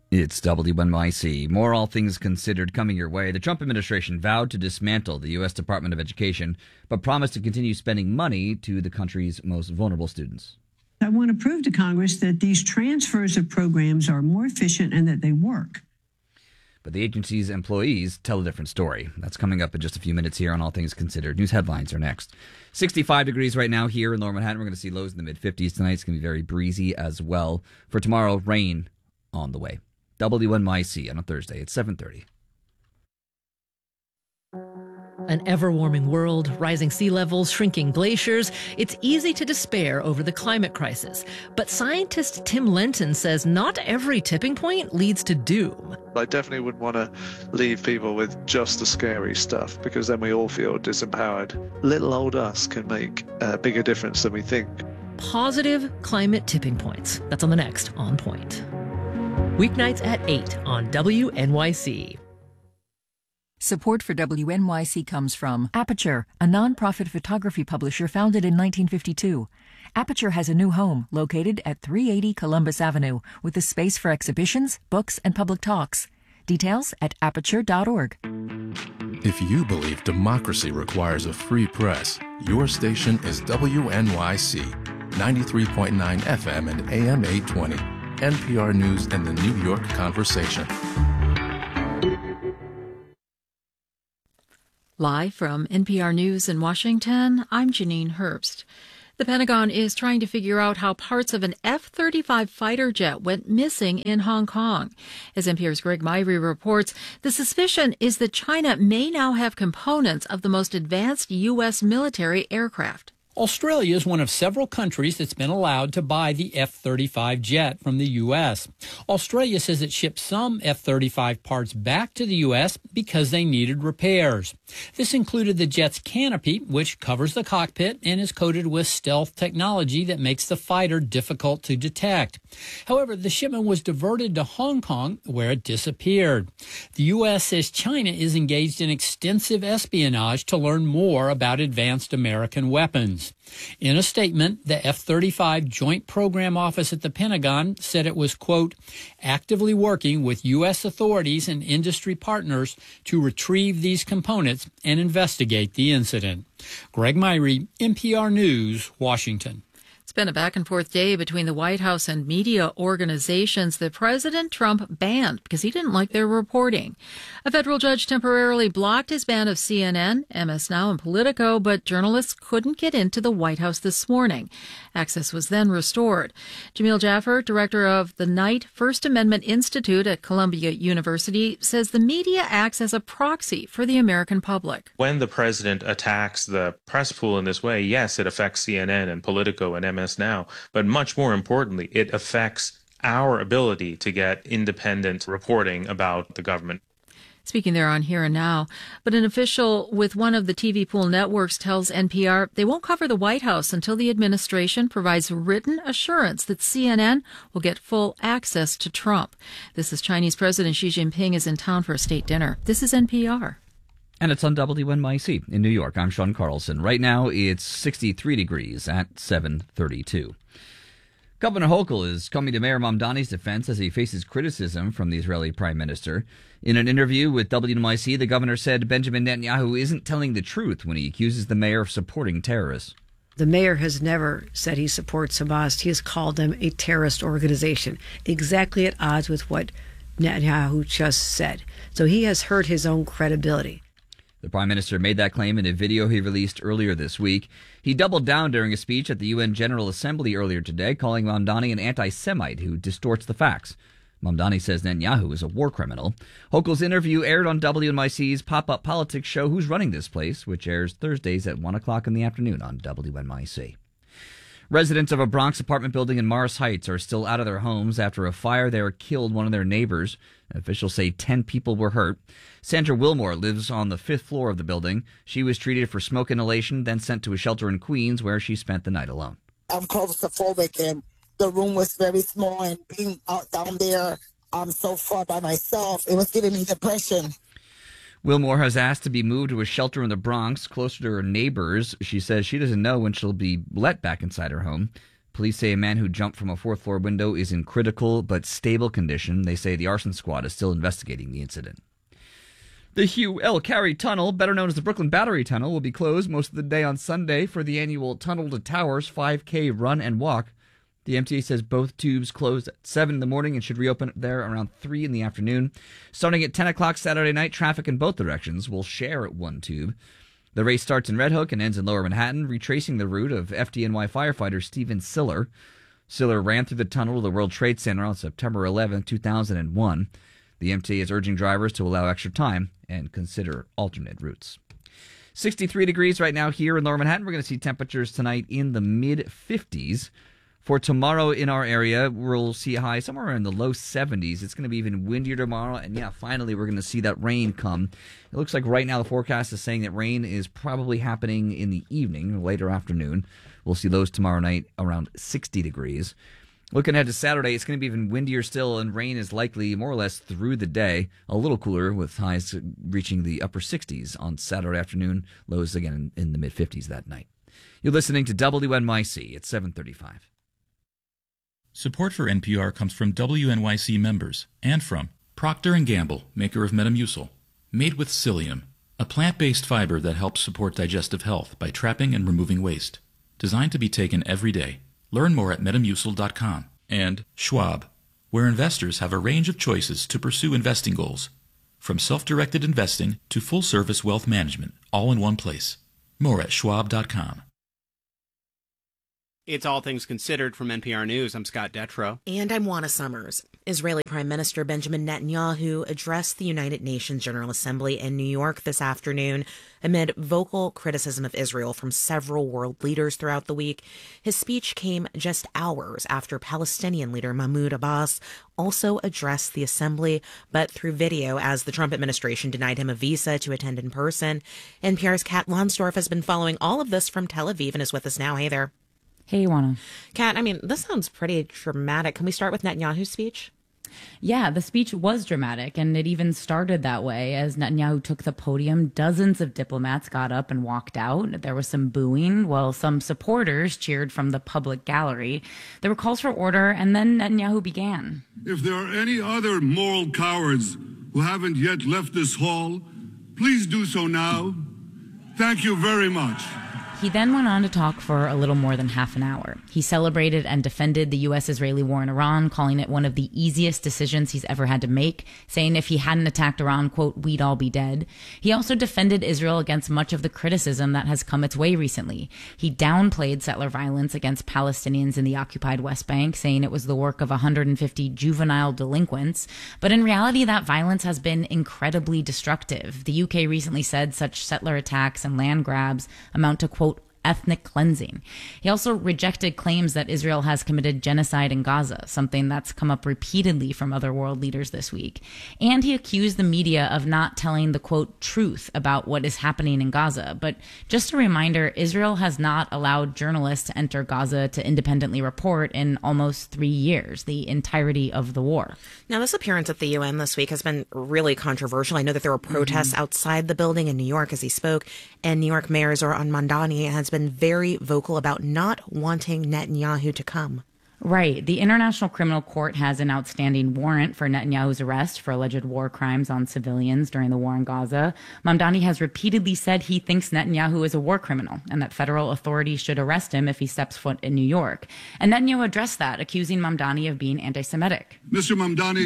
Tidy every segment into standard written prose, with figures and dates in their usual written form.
It's WNYC. More All Things Considered coming your way. The Trump administration vowed to dismantle the U.S. Department of Education, but promised to continue spending money to the country's most vulnerable students. I want to prove to Congress that these transfers of programs are more efficient and that they work. But the agency's employees tell a different story. That's coming up in just a few minutes here on All Things Considered. News headlines are next. 65 degrees right now here in Lower Manhattan. We're going to see lows in the mid-50s tonight. It's going to be very breezy as well. For tomorrow, rain on the way. WNYC on a Thursday at 7:30. An ever-warming world, rising sea levels, shrinking glaciers. It's easy to despair over the climate crisis. But scientist Tim Lenton says not every tipping point leads to doom. I definitely wouldn't want to leave people with just the scary stuff, because then we all feel disempowered. Little old us can make a bigger difference than we think. Positive climate tipping points. That's on the next On Point. Weeknights at 8 on WNYC. Support for WNYC comes from Aperture, a nonprofit photography publisher founded in 1952. Aperture has a new home located at 380 Columbus Avenue with a space for exhibitions, books, and public talks. Details at aperture.org. If you believe democracy requires a free press, your station is WNYC, 93.9 FM and AM 820. NPR News and the New York Conversation. Live from NPR News in Washington, I'm Janine Herbst. The Pentagon is trying to figure out how parts of an F-35 fighter jet went missing in Hong Kong. As NPR's Greg Myrie reports, the suspicion is that China may now have components of the most advanced U.S. military aircraft. Australia is one of several countries that's been allowed to buy the F-35 jet from the U.S. Australia says it shipped some F-35 parts back to the U.S. because they needed repairs. This included the jet's canopy, which covers the cockpit and is coated with stealth technology that makes the fighter difficult to detect. However, the shipment was diverted to Hong Kong, where it disappeared. The U.S. says China is engaged in extensive espionage to learn more about advanced American weapons. In a statement, the F-35 Joint Program Office at the Pentagon said it was, quote, actively working with U.S. authorities and industry partners to retrieve these components and investigate the incident. Greg Myrie, NPR News, Washington. It's been a back-and-forth day between the White House and media organizations that President Trump banned because he didn't like their reporting. A federal judge temporarily blocked his ban of CNN, MS Now, and Politico, but journalists couldn't get into the White House this morning. Access was then restored. Jamil Jaffer, director of the Knight First Amendment Institute at Columbia University, says the media acts as a proxy for the American public. When the president attacks the press pool in this way, yes, it affects CNN and Politico and MS Now, but much more importantly, it affects our ability to get independent reporting about the government. Speaking there on Here and Now, but an official with one of the TV pool networks tells NPR they won't cover the White House until the administration provides written assurance that CNN will get full access to Trump. This is Chinese President Xi Jinping is in town for a state dinner. This is NPR. And it's on WNYC in New York. I'm Sean Carlson. Right now, it's 63 degrees at 7:32. Governor Hochul is coming to Mayor Mamdani's defense as he faces criticism from the Israeli prime minister. In an interview with WNYC, the governor said Benjamin Netanyahu isn't telling the truth when he accuses the mayor of supporting terrorists. The mayor has never said he supports Hamas. He has called them a terrorist organization, exactly at odds with what Netanyahu just said. So he has hurt his own credibility. The prime minister made that claim in a video he released earlier this week. He doubled down during a speech at the UN General Assembly earlier today, calling Mamdani an anti-Semite who distorts the facts. Mamdani says Netanyahu is a war criminal. Hochul's interview aired on WNYC's pop-up politics show Who's Running This Place, which airs Thursdays at 1 o'clock in the afternoon on WNYC. Residents of a Bronx apartment building in Morris Heights are still out of their homes after a fire there killed one of their neighbors. Officials say 10 people were hurt. Sandra Wilmore lives on the 5th floor of the building. She was treated for smoke inhalation, then sent to a shelter in Queens where she spent the night alone. I'm claustrophobic and the room was very small, and being out down there so far by myself, it was giving me depression. Wilmore has asked to be moved to a shelter in the Bronx, closer to her neighbors. She says she doesn't know when she'll be let back inside her home. Police say a man who jumped from a fourth-floor window is in critical but stable condition. They say the arson squad is still investigating the incident. The Hugh L. Carey Tunnel, better known as the Brooklyn Battery Tunnel, will be closed most of the day on Sunday for the annual Tunnel to Towers 5K run and walk. The MTA says both tubes closed at 7 in the morning and should reopen there around 3 in the afternoon. Starting at 10 o'clock Saturday night, traffic in both directions will share at one tube. The race starts in Red Hook and ends in Lower Manhattan, retracing the route of FDNY firefighter Stephen Siller. Siller ran through the tunnel to the World Trade Center on September 11, 2001. The MTA is urging drivers to allow extra time and consider alternate routes. 63 degrees right now here in Lower Manhattan. We're going to see temperatures tonight in the mid-50s. For tomorrow in our area, we'll see a high somewhere in the low 70s. It's going to be even windier tomorrow. And yeah, finally, we're going to see that rain come. It looks like right now the forecast is saying that rain is probably happening in the evening, later afternoon. We'll see lows tomorrow night around 60 degrees. Looking ahead to Saturday, it's going to be even windier still, and rain is likely more or less through the day. A little cooler with highs reaching the upper 60s on Saturday afternoon. Lows again in the mid-50s that night. You're listening to WNYC at 7:35. Support for NPR comes from WNYC members and from Procter & Gamble, maker of Metamucil, made with psyllium, a plant-based fiber that helps support digestive health by trapping and removing waste. Designed to be taken every day. Learn more at Metamucil.com. And Schwab, where investors have a range of choices to pursue investing goals. From self-directed investing to full-service wealth management, all in one place. More at Schwab.com. It's All Things Considered from NPR News. I'm Scott Detrow. And I'm Juana Summers. Israeli Prime Minister Benjamin Netanyahu addressed the United Nations General Assembly in New York this afternoon amid vocal criticism of Israel from several world leaders throughout the week. His speech came just hours after Palestinian leader Mahmoud Abbas also addressed the assembly, but through video, as the Trump administration denied him a visa to attend in person. NPR's Kat Lonsdorf has been following all of this from Tel Aviv and is with us now. Hey there. Hey, Juana. Kat, this sounds pretty dramatic. Can we start with Netanyahu's speech? Yeah, the speech was dramatic, and it even started that way. As Netanyahu took the podium, dozens of diplomats got up and walked out. There was some booing, while some supporters cheered from the public gallery. There were calls for order, and then Netanyahu began. If there are any other moral cowards who haven't yet left this hall, please do so now. Thank you very much. He then went on to talk for a little more than half an hour. He celebrated and defended the U.S.-Israeli war in Iran, calling it one of the easiest decisions he's ever had to make, saying if he hadn't attacked Iran, quote, we'd all be dead. He also defended Israel against much of the criticism that has come its way recently. He downplayed settler violence against Palestinians in the occupied West Bank, saying it was the work of 150 juvenile delinquents. But in reality, that violence has been incredibly destructive. The UK recently said such settler attacks and land grabs amount to, quote, ethnic cleansing. He also rejected claims that Israel has committed genocide in Gaza, something that's come up repeatedly from other world leaders this week. And he accused the media of not telling the, quote, truth about what is happening in Gaza. But just a reminder, Israel has not allowed journalists to enter Gaza to independently report in almost 3 years, the entirety of the war. Now, this appearance at the UN this week has been really controversial. I know that there were protests outside the building in New York as he spoke, and New York Mayor Zohran Mamdani has been very vocal about not wanting Netanyahu to come. Right. The International Criminal Court has an outstanding warrant for Netanyahu's arrest for alleged war crimes on civilians during the war in Gaza. Mamdani has repeatedly said he thinks Netanyahu is a war criminal and that federal authorities should arrest him if he steps foot in New York. And Netanyahu addressed that, accusing Mamdani of being anti-Semitic. Mr. Mamdani,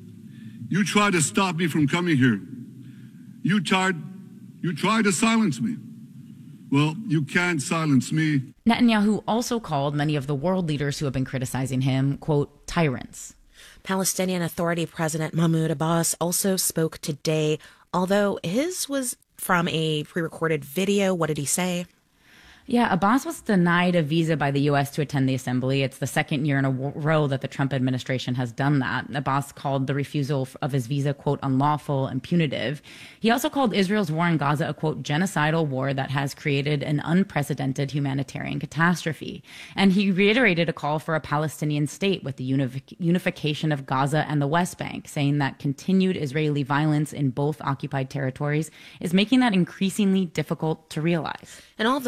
you tried to stop me from coming here. You tried to silence me. Well, you can't silence me. Netanyahu also called many of the world leaders who have been criticizing him, quote, tyrants. Palestinian Authority President Mahmoud Abbas also spoke today, although his was from a pre-recorded video. What did he say? Yeah, Abbas was denied a visa by the U.S. to attend the assembly. It's the second year in a row that the Trump administration has done that. Abbas called the refusal of his visa, quote, unlawful and punitive. He also called Israel's war in Gaza a, quote, genocidal war that has created an unprecedented humanitarian catastrophe. And he reiterated a call for a Palestinian state with the unification of Gaza and the West Bank, saying that continued Israeli violence in both occupied territories is making that increasingly difficult to realize. And all of this is happening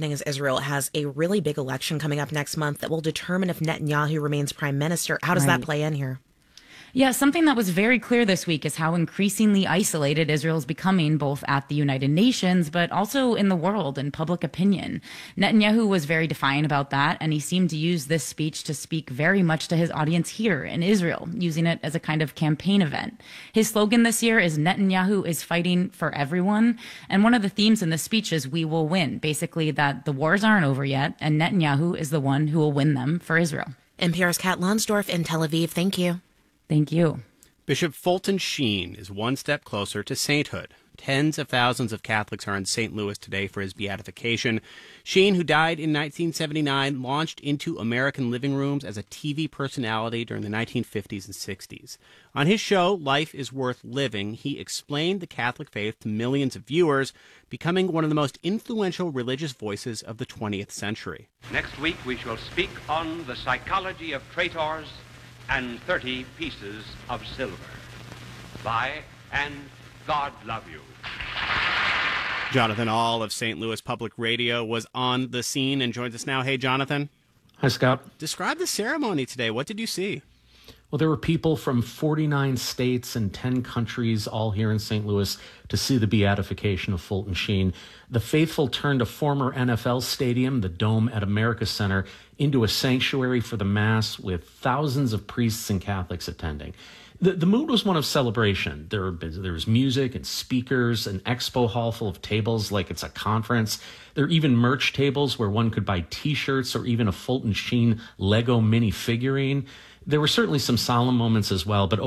happening is Israel has a really big election coming up next month that will determine if Netanyahu remains prime minister. How does that play in here? Yeah, something that was very clear this week is how increasingly isolated Israel is becoming, both at the United Nations, but also in the world and public opinion. Netanyahu was very defiant about that, and he seemed to use this speech to speak very much to his audience here in Israel, using it as a kind of campaign event. His slogan this year is Netanyahu is fighting for everyone, and one of the themes in the speech is we will win, basically that the wars aren't over yet, and Netanyahu is the one who will win them for Israel. NPR's Kat Lonsdorf in Tel Aviv. Thank you. Thank you. Bishop Fulton Sheen is one step closer to sainthood. Tens of thousands of Catholics are in St. Louis today for his beatification. Sheen, who died in 1979, launched into American living rooms as a TV personality during the 1950s and 60s. On his show, Life is Worth Living, he explained the Catholic faith to millions of viewers, becoming one of the most influential religious voices of the 20th century. Next week, we shall speak on the psychology of traitors and 30 pieces of silver. Bye, and God love you. Jonathan Ahl of St. Louis Public Radio was on the scene and joins us now. Hey, Jonathan. Hi, Scott. Describe the ceremony today. What did you see? Well, there were people from 49 states and 10 countries all here in St. Louis to see the beatification of Fulton Sheen. The faithful turned a former NFL stadium, the Dome at America Center, into a sanctuary for the Mass with thousands of priests and Catholics attending. The mood was one of celebration. There was music and speakers, an expo hall full of tables like it's a conference. There are even merch tables where one could buy T-shirts or even a Fulton Sheen Lego mini figurine. There were certainly some solemn moments as well, but